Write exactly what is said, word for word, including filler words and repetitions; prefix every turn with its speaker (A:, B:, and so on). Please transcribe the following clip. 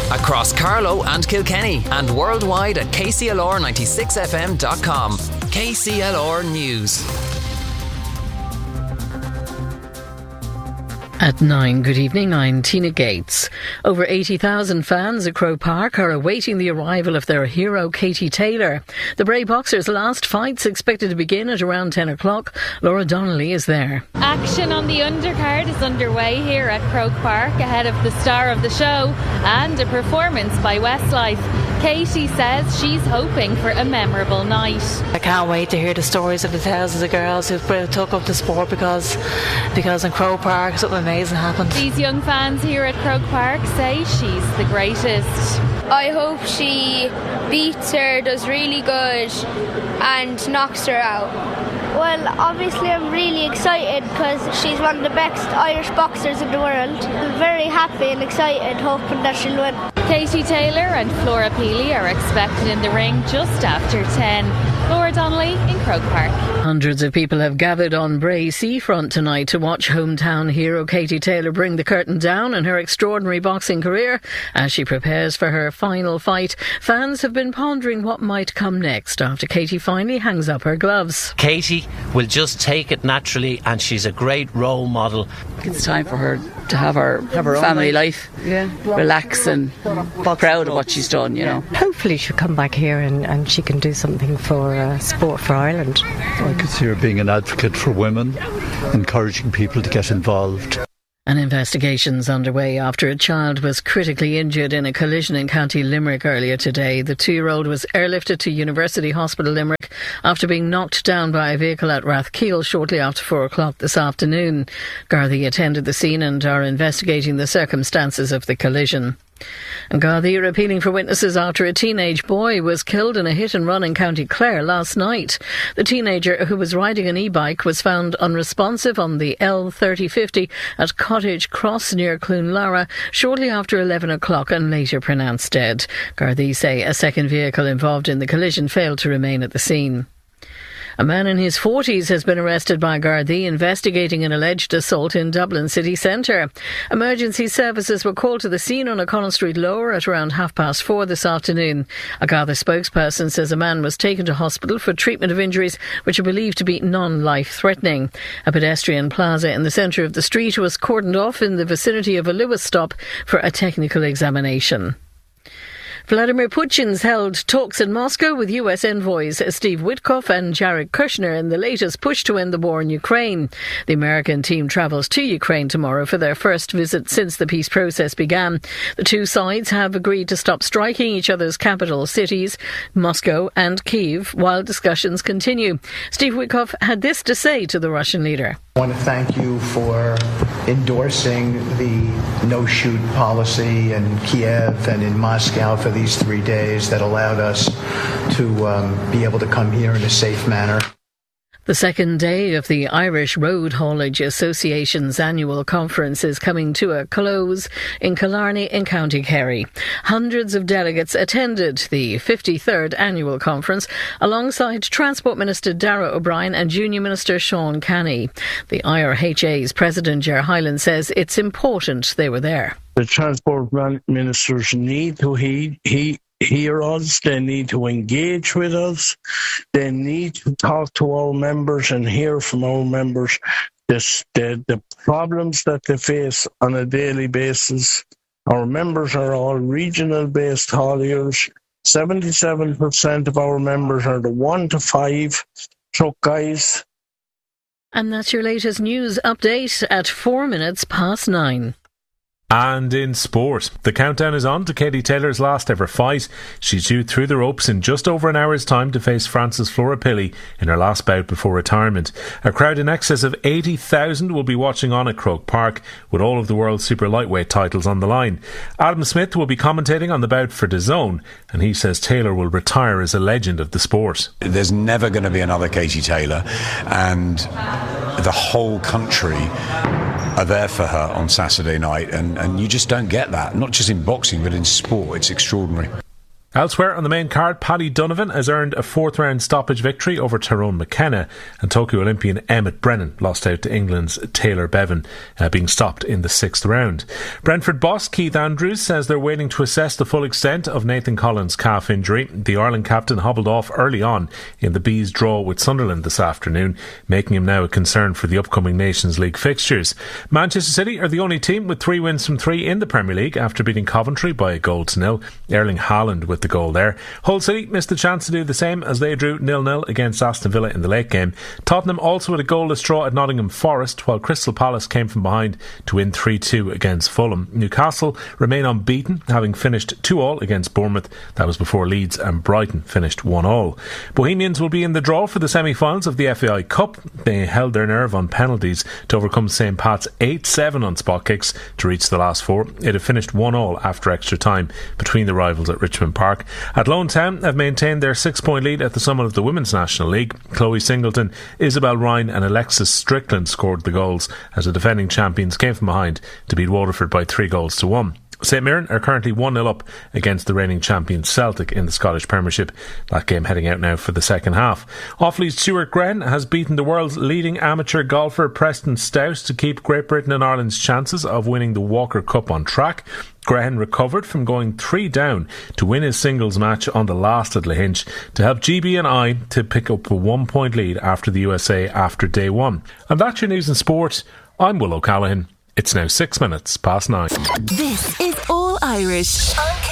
A: across Carlow and Kilkenny, and worldwide at k c l r ninety-six f m dot com. K C L R News.
B: At nine, good evening, I'm Tina Gates. Over eighty thousand fans at Croke Park are awaiting the arrival of their hero Katie Taylor. The Bray boxer's last fight's expected to begin at around ten o'clock. Laura Donnelly is there.
C: Action on the undercard is underway here at Croke Park ahead of the star of the show and a performance by Westlife. Katie says she's hoping for a memorable night.
D: I can't wait to hear the stories of the thousands of girls who've took up the sport because because in Croke Park something amazing happened.
C: These young fans here at Croke Park say she's the greatest.
E: I hope she beats her, does really good and knocks her out.
F: Well, obviously I'm really excited because she's one of the best Irish boxers in the world. I'm very happy and excited, hoping that she'll win.
C: Katie Taylor and Flora Peely are expected in the ring just after ten. Laura Donnelly in Croke Park.
B: Hundreds of people have gathered on Bray seafront tonight to watch hometown hero Katie Taylor bring the curtain down on her extraordinary boxing career as she prepares for her final fight. Fans have been pondering what might come next after Katie finally hangs up her gloves.
G: Katie will just take it naturally, and she's a great role model.
H: It's time for her to have her, have her family life, yeah. Relax and proud of what she's done, you know.
I: Hopefully she'll come back here and, and she can do something for uh, sport for Ireland.
J: I could see her being an advocate for women, encouraging people to get involved.
B: An investigation's underway after a child was critically injured in a collision in County Limerick earlier today. The two-year-old was airlifted to University Hospital Limerick after being knocked down by a vehicle at Rathkeel shortly after four o'clock this afternoon. Gardaí attended the scene and are investigating the circumstances of the collision. And Gardaí are appealing for witnesses after a teenage boy was killed in a hit-and-run in County Clare last night. The teenager, who was riding an e-bike, was found unresponsive on the L thirty fifty at Cottage Cross near Cloonlara shortly after eleven o'clock and later pronounced dead. Gardaí say a second vehicle involved in the collision failed to remain at the scene. A man in his forties has been arrested by Gardaí investigating an alleged assault in Dublin city centre. Emergency services were called to the scene on O'Connell Street Lower at around half past four this afternoon. A Garda spokesperson says a man was taken to hospital for treatment of injuries which are believed to be non-life-threatening. A pedestrian plaza in the centre of the street was cordoned off in the vicinity of a Lewis stop for a technical examination. Vladimir Putin's held talks in Moscow with U S envoys Steve Witkoff and Jared Kushner in the latest push to end the war in Ukraine. The American team travels to Ukraine tomorrow for their first visit since the peace process began. The two sides have agreed to stop striking each other's capital cities, Moscow and Kyiv, while discussions continue. Steve Witkoff had this to say to the Russian leader.
K: I want to thank you for endorsing the no-shoot policy in Kiev and in Moscow for these three days that allowed us to um, be able to come here in a safe manner.
B: The second day of the Irish Road Haulage Association's annual conference is coming to a close in Killarney in County Kerry. Hundreds of delegates attended the fifty-third annual conference alongside Transport Minister Darragh O'Brien and Junior Minister Sean Canny. The I R H A's President Ger Hyland says it's important they were there.
L: The Transport Ministers need to heed, heed hear us, they need to engage with us, they need to talk to our members and hear from our members this, the, the problems that they face on a daily basis. Our members are all regional based hauliers. seventy-seven percent of our members are the one to five truck guys.
B: And that's your latest news update at four minutes past nine.
M: And in sport, the countdown is on to Katie Taylor's last ever fight. She's due through the ropes in just over an hour's time to face France's Flora Peely in her last bout before retirement. A crowd in excess of eighty thousand will be watching on at Croke Park, with all of the world's super lightweight titles on the line. Adam Smith will be commentating on the bout for DAZN, and he says Taylor will retire as a legend of the sport.
N: There's never going to be another Katie Taylor, and the whole country are there for her on Saturday night, and, and you just don't get that, not just in boxing but in sport. It's extraordinary.
M: Elsewhere on the main card, Paddy Donovan has earned a fourth round stoppage victory over Tyrone McKenna, and Tokyo Olympian Emmett Brennan lost out to England's Taylor Bevan, uh, being stopped in the sixth round. Brentford boss Keith Andrews says they're waiting to assess the full extent of Nathan Collins' calf injury. The Ireland captain hobbled off early on in the Bees' draw with Sunderland this afternoon, making him now a concern for the upcoming Nations League fixtures. Manchester City are the only team with three wins from three in the Premier League after beating Coventry by a goal to nil. Erling Haaland with the goal there. Hull City missed the chance to do the same as they drew nil nil against Aston Villa in the late game. Tottenham also had a goalless draw at Nottingham Forest, while Crystal Palace came from behind to win three two against Fulham. Newcastle remain unbeaten, having finished two all against Bournemouth. That was before Leeds and Brighton finished one all. Bohemians will be in the draw for the semi-finals of the F A I Cup. They held their nerve on penalties to overcome Saint Pat's eight seven on spot kicks to reach the last four. It had finished one all after extra time between the rivals at Richmond Park. Athlone Town have maintained their six-point lead at the summit of the Women's National League. Chloe Singleton, Isabel Ryan and Alexis Strickland scored the goals as the defending champions came from behind to beat Waterford by three goals to one. St Mirren are currently one nil up against the reigning champion Celtic in the Scottish Premiership. That game heading out now for the second half. Offaly's Stuart Grahn has beaten the world's leading amateur golfer Preston Stout to keep Great Britain and Ireland's chances of winning the Walker Cup on track. Graham recovered from going three down to win his singles match on the last at Lahinch to help G B and I to pick up a one point lead after the U S A after day one. And that's your news and sport. I'm Will O'Callaghan. It's now six minutes past nine.
O: This is All Irish on